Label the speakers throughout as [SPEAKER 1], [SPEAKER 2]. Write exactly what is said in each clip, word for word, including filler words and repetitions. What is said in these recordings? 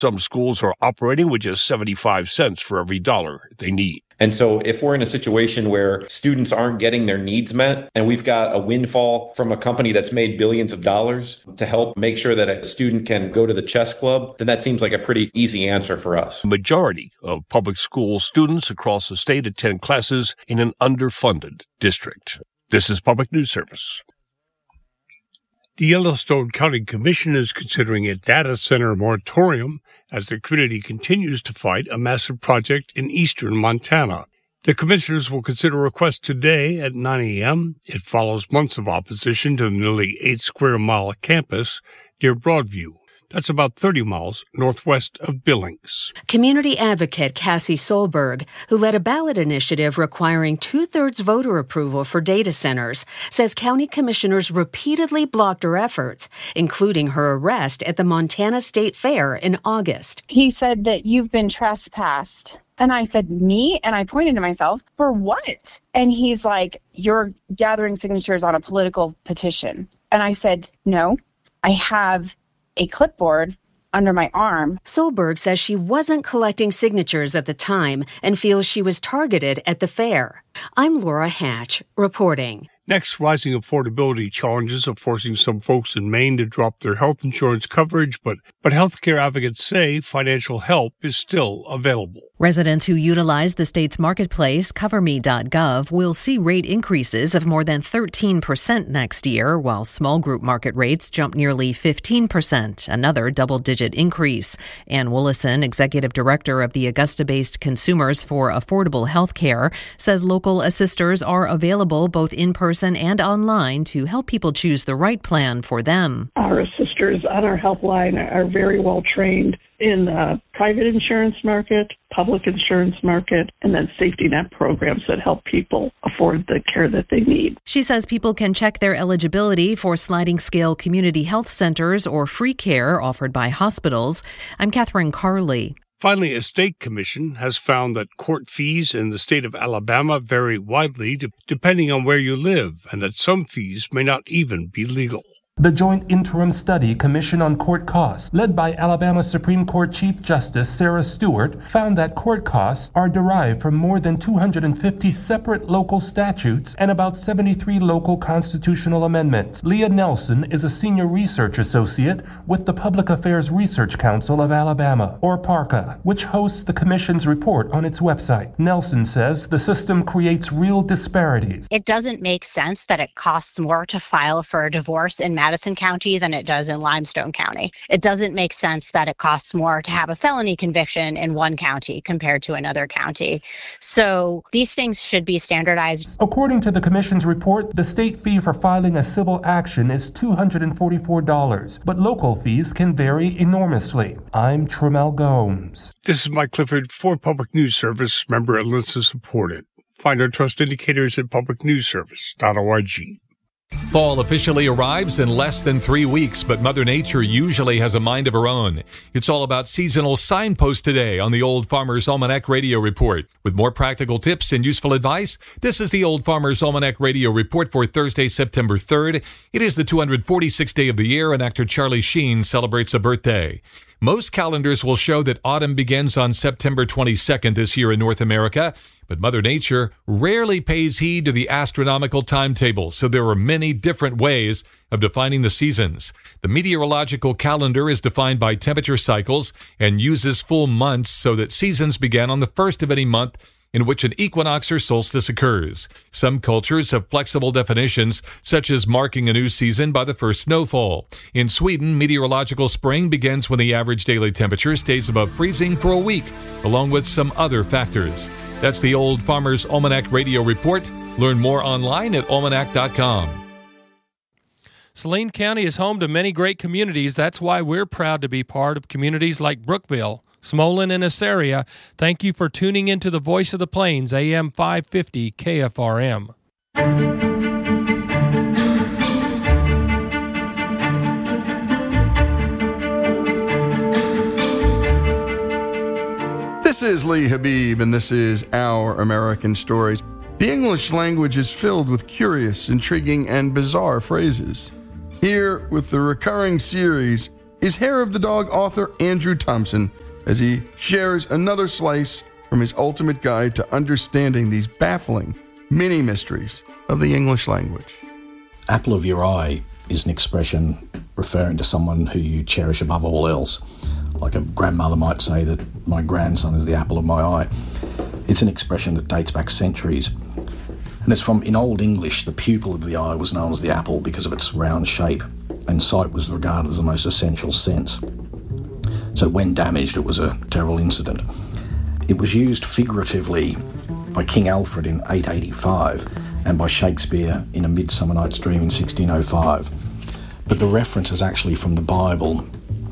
[SPEAKER 1] Some schools are operating with just seventy-five cents for every dollar they need.
[SPEAKER 2] And so if we're in a situation where students aren't getting their needs met, and we've got a windfall from a company that's made billions of dollars to help make sure that a student can go to the chess club, then that seems like a pretty easy answer for us.
[SPEAKER 1] The majority of public school students across the state attend classes in an underfunded district. This is Public News Service. The Yellowstone County Commission is considering a data center moratorium as the community continues to fight a massive project in eastern Montana. The commissioners will consider a request today at nine a.m. It follows months of opposition to the nearly eight square mile campus near Broadview. That's about thirty miles northwest of Billings.
[SPEAKER 3] Community advocate Cassie Solberg, who led a ballot initiative requiring two-thirds voter approval for data centers, says county commissioners repeatedly blocked her efforts, including her arrest at the Montana State Fair in August.
[SPEAKER 4] He said that you've been trespassed. And I said, me? And I pointed to myself, for what? And he's like, you're gathering signatures on a political petition. And I said, no, I have a clipboard under my arm.
[SPEAKER 3] Solberg says she wasn't collecting signatures at the time and feels she was targeted at the fair. I'm Laura Hatch, reporting.
[SPEAKER 1] Next, rising affordability challenges are forcing some folks in Maine to drop their health insurance coverage, but, but healthcare advocates say financial help is still available.
[SPEAKER 5] Residents who utilize the state's marketplace, cover me dot gov, will see rate increases of more than thirteen percent next year, while small group market rates jump nearly fifteen percent, another double-digit increase. Ann Woolison, executive director of the Augusta-based Consumers for Affordable Healthcare, says local assisters are available both in person and online to help people choose the right plan for them.
[SPEAKER 6] Our assisters on our helpline are very well trained in the private insurance market, public insurance market, and then safety net programs that help people afford the care that they need.
[SPEAKER 5] She says people can check their eligibility for sliding scale community health centers or free care offered by hospitals. I'm Catherine Carley.
[SPEAKER 1] Finally, a state commission has found that court fees in the state of Alabama vary widely de- depending on where you live, and that some fees may not even be legal.
[SPEAKER 7] The Joint Interim Study Commission on Court Costs, led by Alabama Supreme Court Chief Justice Sarah Stewart, found that court costs are derived from more than two hundred fifty separate local statutes and about seventy-three local constitutional amendments. Leah Nelson is a senior research associate with the Public Affairs Research Council of Alabama, or PARCA, which hosts the commission's report on its website. Nelson says the system creates real disparities.
[SPEAKER 8] It doesn't make sense that it costs more to file for a divorce in Madison County than it does in Limestone County. It doesn't make sense that it costs more to have a felony conviction in one county compared to another county. So these things should be standardized.
[SPEAKER 7] According to the commission's report, the state fee for filing a civil action is two hundred forty-four dollars, but local fees can vary enormously. I'm Tremel Gomes.
[SPEAKER 1] This is Mike Clifford for Public News Service, member at Lincoln supported. Find our trust indicators at public news service dot org.
[SPEAKER 9] Fall officially arrives in less than three weeks, but Mother Nature usually has a mind of her own. It's all about seasonal signposts today on the Old Farmer's Almanac Radio Report. With more practical tips and useful advice, this is the Old Farmer's Almanac Radio Report for Thursday, September third. It is the two hundred forty-sixth day of the year, and actor Charlie Sheen celebrates a birthday. Most calendars will show that autumn begins on September twenty-second this year in North America, but Mother Nature rarely pays heed to the astronomical timetable, so there are many different ways of defining the seasons. The meteorological calendar is defined by temperature cycles and uses full months so that seasons begin on the first of any month in which an equinox or solstice occurs. Some cultures have flexible definitions, such as marking a new season by the first snowfall. In Sweden, meteorological spring begins when the average daily temperature stays above freezing for a week, along with some other factors. That's the Old Farmer's Almanac Radio Report. Learn more online at almanac dot com.
[SPEAKER 10] Saline County is home to many great communities. That's why we're proud to be part of communities like Brookville, Smolin, and Assaria. Thank you for tuning into the Voice of the Plains, A M five fifty K F R M.
[SPEAKER 11] This is Lee Habib, and this is Our American Stories. The English language is filled with curious, intriguing, and bizarre phrases. Here, with the recurring series, is Hair of the Dog author Andrew Thompson as he shares another slice from his ultimate guide to understanding these baffling mini mysteries of the English language.
[SPEAKER 12] Apple of your eye is an expression referring to someone who you cherish above all else. Like a grandmother might say that my grandson is the apple of my eye. It's an expression that dates back centuries. And it's from, in Old English, the pupil of the eye was known as the apple because of its round shape, and sight was regarded as the most essential sense. So when damaged, it was a terrible incident. It was used figuratively by King Alfred in eight eighty-five and by Shakespeare in A Midsummer Night's Dream in sixteen oh five. But the reference is actually from the Bible,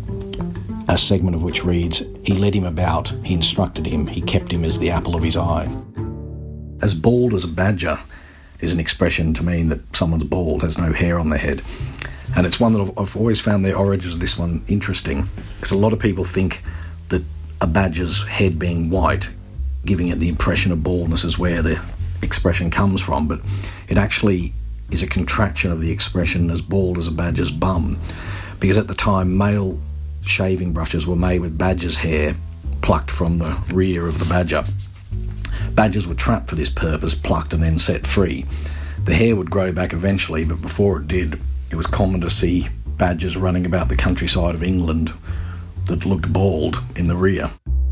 [SPEAKER 12] a segment of which reads, "He led him about, he instructed him, he kept him as the apple of his eye." As bald as a badger is an expression to mean that someone's bald, has no hair on their head. And it's one that I've, I've always found the origins of this one interesting, because a lot of people think that a badger's head being white, giving it the impression of baldness, is where the expression comes from, but it actually is a contraction of the expression as bald as a badger's bum, because at the time male shaving brushes were made with badger's hair plucked from the rear of the badger. Badgers were trapped for this purpose, plucked and then set free. The hair would grow back eventually, but before it did, it was common to see badgers running about the countryside of England that looked bald in the rear.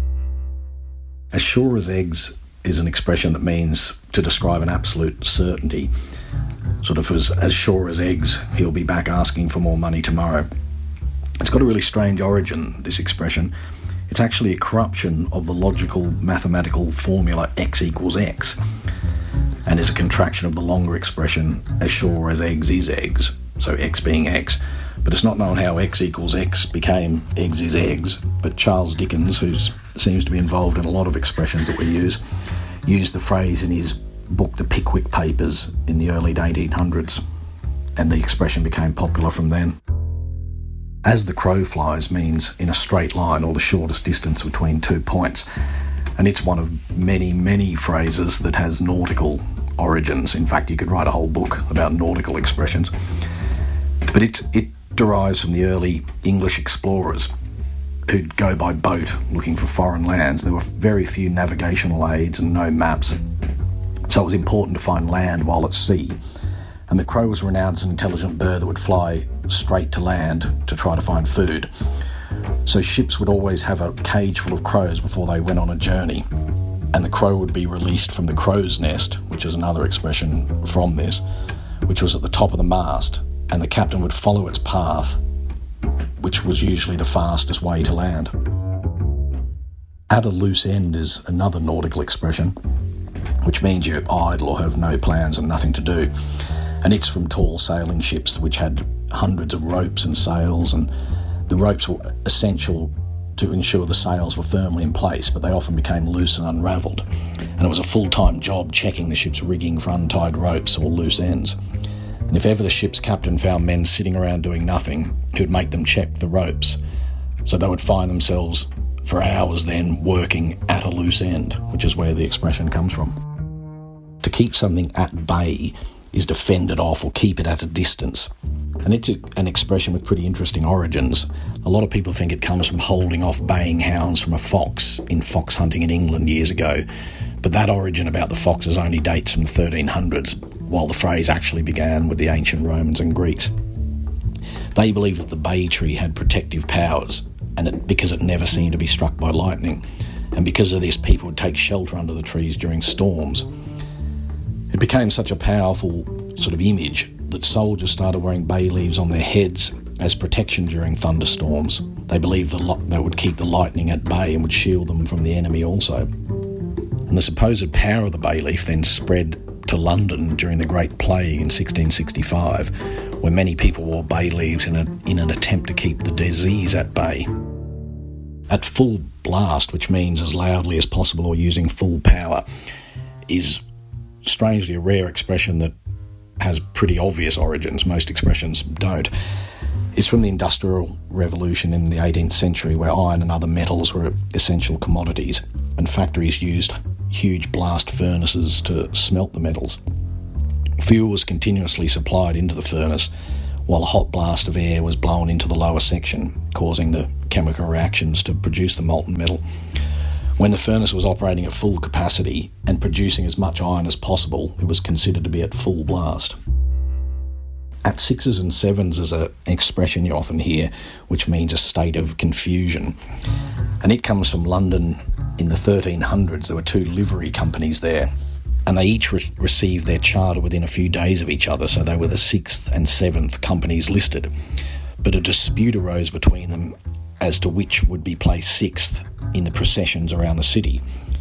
[SPEAKER 12] As sure as eggs is an expression that means to describe an absolute certainty, sort of as, as sure as eggs, he'll be back asking for more money tomorrow. It's got a really strange origin, this expression. It's actually a corruption of the logical mathematical formula x equals x, and is a contraction of the longer expression as sure as eggs is eggs, so x being x. But it's not known how x equals x became eggs is eggs, but Charles Dickens, who seems to be involved in a lot of expressions that we use, used the phrase in his book The Pickwick Papers in the early eighteen hundreds, and the expression became popular from then. As the crow flies means in a straight line, or the shortest distance between two points, and it's one of many, many phrases that has nautical origins. In fact, you could write a whole book about nautical expressions. But it, it derives from the early English explorers who'd go by boat looking for foreign lands. There were very few navigational aids and no maps, so it was important to find land while at sea. And the crow was renowned as an intelligent bird that would fly straight to land to try to find food. So ships would always have a cage full of crows before they went on a journey, and the crow would be released from the crow's nest, which is another expression from this, which was at the top of the mast, and the captain would follow its path, which was usually the fastest way to land. At a loose end is another nautical expression, which means you're idle or have no plans and nothing to do. And it's from tall sailing ships which had hundreds of ropes and sails, and the ropes were essential to ensure the sails were firmly in place, but they often became loose and unravelled. And it was a full-time job checking the ship's rigging for untied ropes or loose ends. And if ever the ship's captain found men sitting around doing nothing, he would make them check the ropes. So they would find themselves for hours then working at a loose end, which is where the expression comes from. To keep something at bay is to fend it off or keep it at a distance. And it's a, an expression with pretty interesting origins. A lot of people think it comes from holding off baying hounds from a fox in fox hunting in England years ago. But that origin about the foxes only dates from the thirteen hundreds, while the phrase actually began with the ancient Romans and Greeks. They believed that the bay tree had protective powers, and it, because it never seemed to be struck by lightning. And because of this, people would take shelter under the trees during storms. It became such a powerful sort of image that soldiers started wearing bay leaves on their heads as protection during thunderstorms. They believed that lo- that would keep the lightning at bay and would shield them from the enemy also. And the supposed power of the bay leaf then spread to London during the Great Plague in sixteen sixty-five, where many people wore bay leaves in, a, in an attempt to keep the disease at bay. At full blast, which means as loudly as possible or using full power, is strangely a rare expression that has pretty obvious origins. Most expressions don't. It's from the Industrial Revolution in the eighteenth century, where iron and other metals were essential commodities, and factories used huge blast furnaces to smelt the metals. Fuel was continuously supplied into the furnace, while a hot blast of air was blown into the lower section, causing the chemical reactions to produce the molten metal. When the furnace was operating at full capacity and producing as much iron as possible, it was considered to be at full blast. At sixes and sevens is an expression you often hear, which means a state of confusion. And it comes from London in the thirteen hundreds. There were two livery companies there, and they each re- received their charter within a few days of each other, so they were the sixth and seventh companies listed. But a dispute arose between them as to which would be placed sixth in the processions around the city.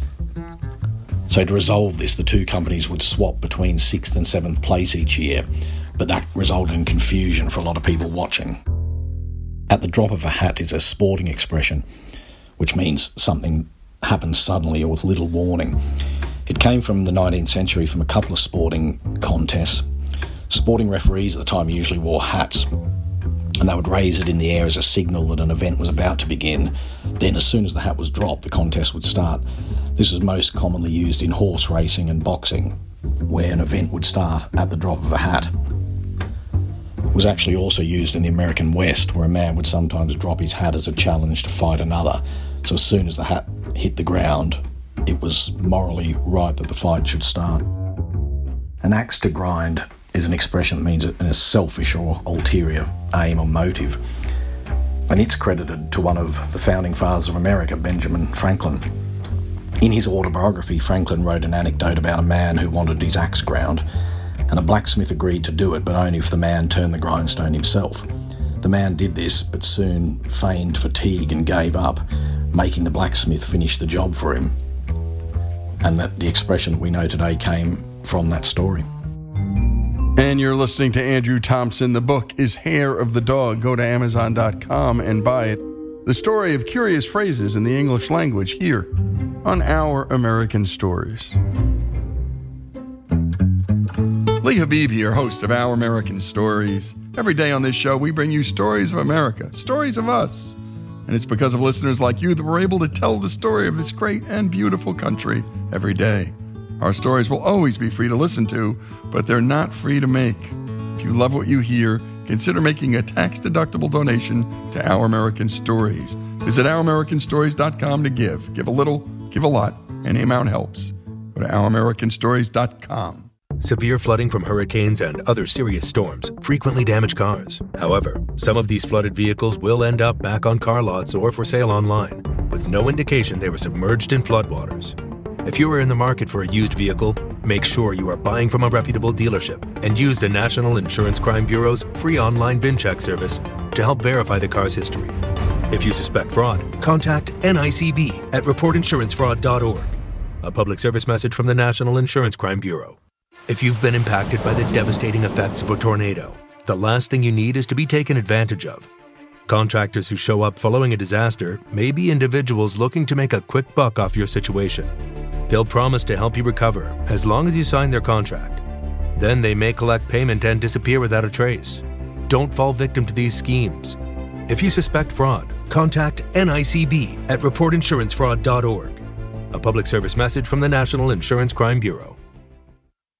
[SPEAKER 12] So to resolve this, the two companies would swap between sixth and seventh place each year, but that resulted in confusion for a lot of people watching. At the drop of a hat is a sporting expression, which means something happens suddenly or with little warning. It came from the nineteenth century from a couple of sporting contests. Sporting referees at the time usually wore hats, and they would raise it in the air as a signal that an event was about to begin. Then as soon as the hat was dropped, the contest would start. This was most commonly used in horse racing and boxing, where an event would start at the drop of a hat. It was actually also used in the American West, where a man would sometimes drop his hat as a challenge to fight another. So as soon as the hat hit the ground, it was morally right that the fight should start. An axe to grind is an expression that means a selfish or ulterior aim or motive. And it's credited to one of the founding fathers of America, Benjamin Franklin. In his autobiography, Franklin wrote an anecdote about a man who wanted his axe ground, and a blacksmith agreed to do it, but only if the man turned the grindstone himself. The man did this, but soon feigned fatigue and gave up, making the blacksmith finish the job for him. And that the expression that we know today came from that story.
[SPEAKER 11] And you're listening to Andrew Thompson. The book is Hair of the Dog. Go to amazon dot com and buy it. The story of curious phrases in the English language here on Our American Stories. Lee Habib here, host of Our American Stories. Every day on this show, we bring you stories of America, stories of us. And it's because of listeners like you that we're able to tell the story of this great and beautiful country every day. Our stories will always be free to listen to, but they're not free to make. If you love what you hear, consider making a tax-deductible donation to Our American Stories. Visit our american stories dot com to give. Give a little, give a lot. Any amount helps. Go to our american stories dot com.
[SPEAKER 13] Severe flooding from hurricanes and other serious storms frequently damage cars. However, some of these flooded vehicles will end up back on car lots or for sale online, with no indication they were submerged in floodwaters. If you are in the market for a used vehicle, make sure you are buying from a reputable dealership and use the National Insurance Crime Bureau's free online VinCheck service to help verify the car's history. If you suspect fraud, contact N I C B at report insurance fraud dot org. A public service message from the National Insurance Crime Bureau. If you've been impacted by the devastating effects of a tornado, the last thing you need is to be taken advantage of. Contractors who show up following a disaster may be individuals looking to make a quick buck off your situation. They'll promise to help you recover as long as you sign their contract. Then they may collect payment and disappear without a trace. Don't fall victim to these schemes. If you suspect fraud, contact N I C B at report insurance fraud dot org. A public service message from the National Insurance Crime Bureau.